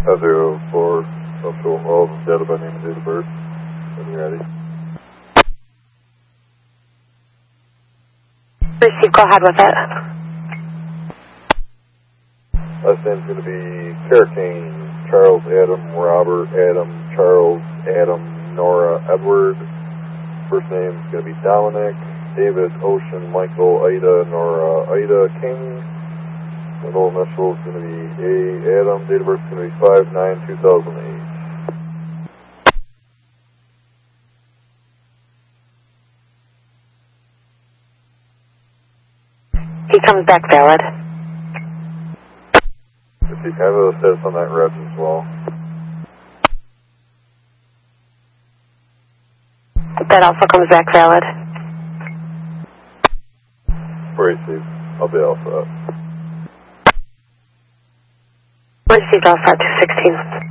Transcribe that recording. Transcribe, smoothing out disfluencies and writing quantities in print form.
504, social involved, data by name and date of birth. When you're ready. Receive, go ahead with it. Last name's going to be Carricane, Charles Adam, Robert Adam, Charles Adam, Nora Edward. First name's going to be Dominic, David Ocean, Michael Ida, Nora Ida King. Middle initial is going to be A. Adam. Date of birth is going to be 5/9/2008. He comes back valid. If you have a status on that rep as well. That also comes back valid. Receive. I'll be all set. Received, all set, 216.